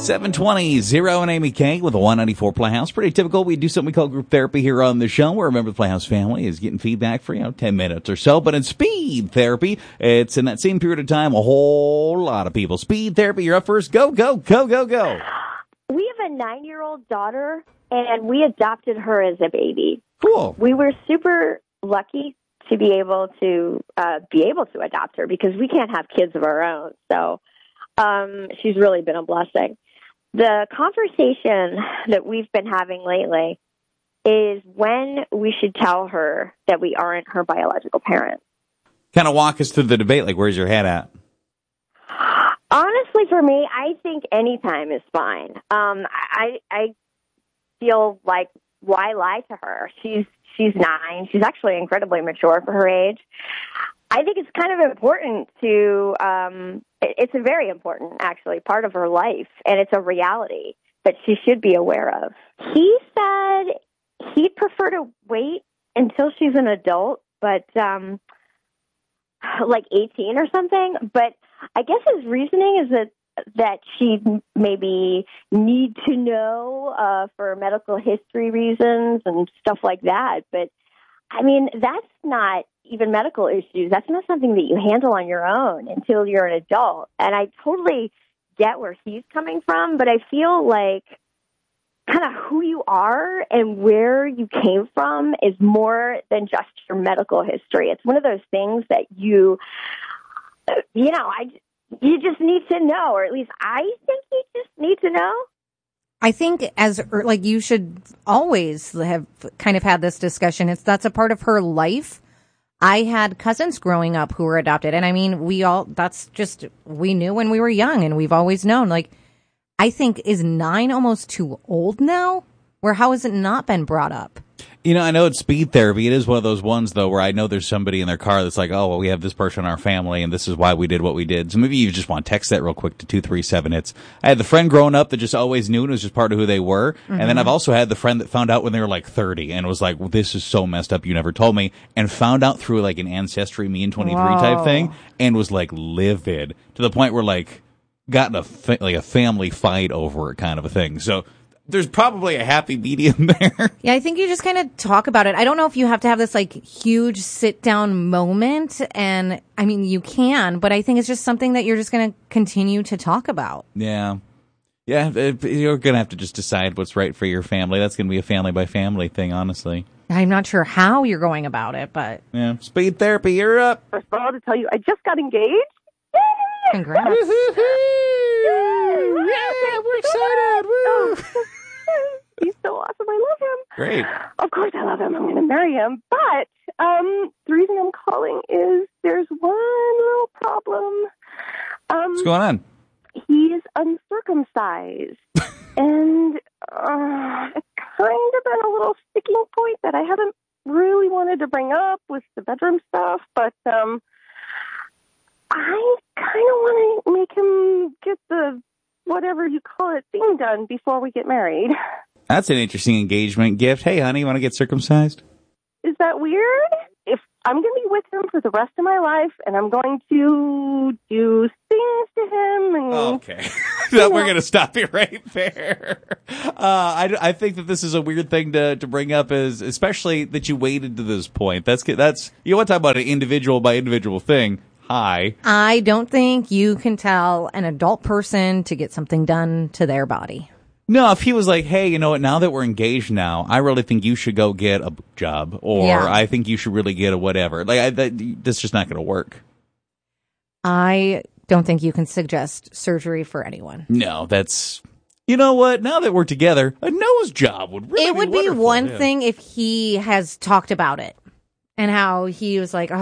720, Zero and Amy K with a 194 Playhouse. Pretty typical. We do something we call group therapy here on the show where a member of the Playhouse family is getting feedback for, 10 minutes or so. But in speed therapy, it's in that same period of time, a whole lot of people. Speed therapy, you're up first. Go, go, go, go, go. We have a 9-year-old daughter, and we adopted her as a baby. Cool. We were super lucky to be able to adopt her because we can't have kids of our own. So she's really been a blessing. The conversation that we've been having lately is when we should tell her that we aren't her biological parents. Kind of walk us through the debate. Like, where's your head at? Honestly, for me, I think any time is fine. I feel like, why lie to her? She's 9. She's actually incredibly mature for her age. I think it's kind of important to, it's a very important, actually, part of her life, and it's a reality that she should be aware of. He said he'd prefer to wait until she's an adult, but like 18 or something. But I guess his reasoning is that she maybe need to know for medical history reasons and stuff like that. But, I mean, that's not even medical issues. That's not something that you handle on your own until you're an adult. And I totally get where he's coming from, but I feel like kind of who you are and where you came from is more than just your medical history. It's one of those things that you just need to know, or at least I think you just need to know. I think you should always have kind of had this discussion. That's a part of her life. I had cousins growing up who were adopted. And I mean, we knew when we were young, and we've always known. Like, I think, is 9 almost too old now? How has it not been brought up? I know it's speed therapy. It is one of those ones, though, where I know there's somebody in their car that's like, oh, well, we have this person in our family, and this is why we did what we did. So maybe you just want to text that real quick to 237. I had the friend growing up that just always knew, and it was just part of who they were. Mm-hmm. And then I've also had the friend that found out when they were like 30 and was like, well, this is so messed up, you never told me, and found out through like an Ancestry Me and 23 type thing, and was like livid to the point where like got in a family fight over it kind of a thing. So there's probably a happy medium there. Yeah, I think you just kind of talk about it. I don't know if you have to have this like huge sit down moment. And I mean, you can, but I think it's just something that you're just going to continue to talk about. Yeah. Yeah. You're going to have to just decide what's right for your family. That's going to be a family by family thing, honestly. I'm not sure how you're going about it, but. Yeah. Speed therapy, you're up. First of all, to tell you, I just got engaged. Congrats. Yeah, we're excited. Woo. He's so awesome. I love him. Great. Of course I love him. I'm going to marry him. But the reason I'm calling is there's one little problem. What's going on? He's uncircumcised. And it's kind of been a little sticking point that I haven't really wanted to bring up with the bedroom stuff. But I kind of want to make him get the whatever you call it thing done before we get married. That's an interesting engagement gift. Hey, honey, you want to get circumcised? Is that weird? If I'm going to be with him for the rest of my life, and I'm going to do things to him, and okay, we're going to stop you right there. I think that this is a weird thing to bring up, is especially that you waited to this point. That's you want to talk about an individual by individual thing. Hi. I don't think you can tell an adult person to get something done to their body. No, if he was like, hey, you know what, now that we're engaged now, I really think you should go get a job, or I think you should really get a whatever. Like, that's just not going to work. I don't think you can suggest surgery for anyone. No, that's, you know what, now that we're together, a nose job would really be It would be wonderful. one thing if he has talked about it and how he was like,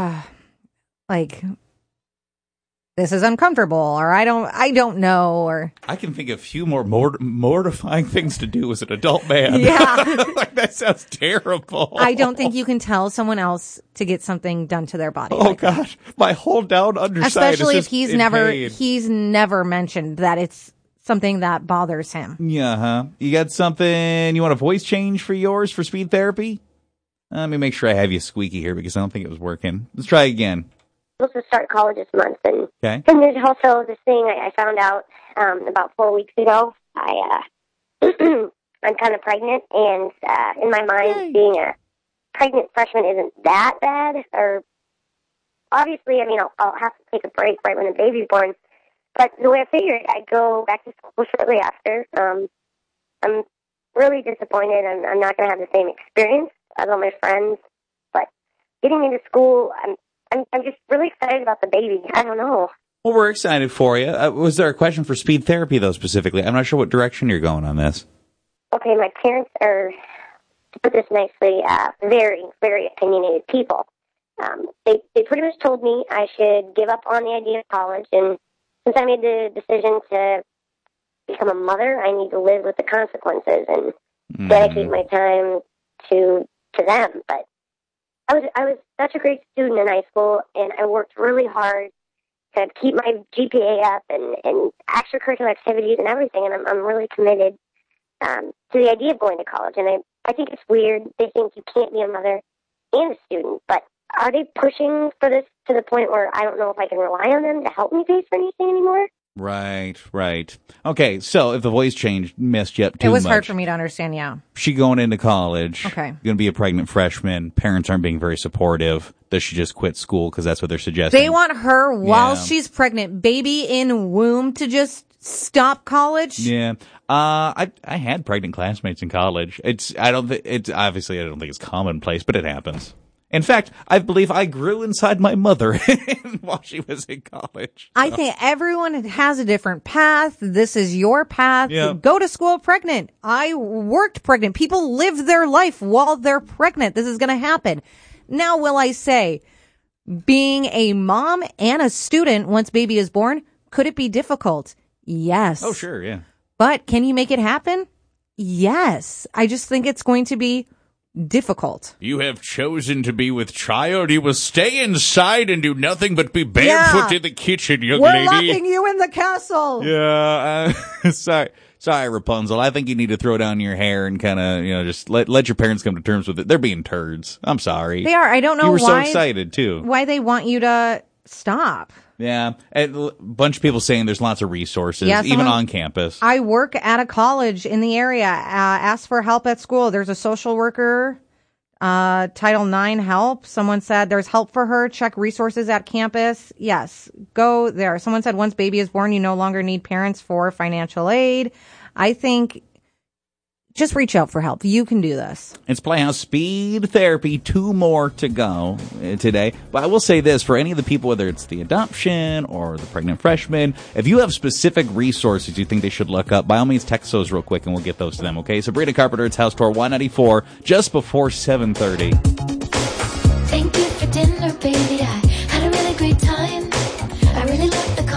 this is uncomfortable, or I don't know, or I can think of a few more mortifying things to do as an adult man. Yeah. Like, that sounds terrible. I don't think you can tell someone else to get something done to their body. Oh, gosh. My whole down underside especially is if just he's never mentioned that it's something that bothers him. Yeah, huh? You got something, you want a voice change for yours for speed therapy? Let me make sure I have you squeaky here because I don't think it was working. Let's try again. Supposed to start college this month, and okay. And there's also this thing I found out about 4 weeks ago. I'm kind of pregnant, and in my mind, being a pregnant freshman isn't that bad. Or obviously, I mean, I'll have to take a break right when the baby's born. But the way I figured, I'd go back to school shortly after. I'm really disappointed. I'm not going to have the same experience as all my friends. But getting into school, I'm just really excited about the baby. I don't know. Well, we're excited for you. Was there a question for speed therapy, though, specifically? I'm not sure what direction you're going on this. Okay, my parents are, to put this nicely, very, very opinionated people. They pretty much told me I should give up on the idea of college, and since I made the decision to become a mother, I need to live with the consequences and dedicate my time to them. But I was such a great student in high school, and I worked really hard to keep my GPA up and extracurricular activities and everything, and I'm really committed to the idea of going to college. And I think it's weird. They think you can't be a mother and a student, but are they pushing for this to the point where I don't know if I can rely on them to help me pay for anything anymore? Right. Okay, so if the voice change messed you up too much. It was hard for me to understand, yeah. She going into college. Okay. Going to be a pregnant freshman. Parents aren't being very supportive. Does she just quit school because that's what they're suggesting? They want her while she's pregnant, baby in womb, to just stop college? Yeah. I had pregnant classmates in college. I don't think it's commonplace, but it happens. In fact, I believe I grew inside my mother while she was in college. I think everyone has a different path. This is your path. Yeah. Go to school pregnant. I worked pregnant. People live their life while they're pregnant. This is going to happen. Now, will I say, being a mom and a student once baby is born, could it be difficult? Yes. Oh, sure, yeah. But can you make it happen? Yes. I just think it's going to be difficult. You have chosen to be with child. You will stay inside and do nothing but be barefoot in the kitchen, young lady. We're locking you in the castle. Yeah. Sorry, Rapunzel. I think you need to throw down your hair and kind of, just let your parents come to terms with it. They're being turds. I'm sorry. They are. I don't know why. You were so why, excited, too. Why they want you to stop. Yeah. And a bunch of people saying there's lots of resources, Yeah, even on campus. I work at a college in the area. Ask for help at school. There's a social worker, Title IX help. Someone said there's help for her. Check resources at campus. Yes, go there. Someone said once baby is born, you no longer need parents for financial aid. I think just reach out for help. You can do this. It's Playhouse Speed Therapy. 2 more to go today. But I will say this, for any of the people, whether it's the adoption or the pregnant freshman, if you have specific resources you think they should look up, by all means, text those real quick and we'll get those to them, okay? Sabrina Carpenter, it's House Tour 194, just before 7:30. Thank you for dinner, baby. I had a really great time.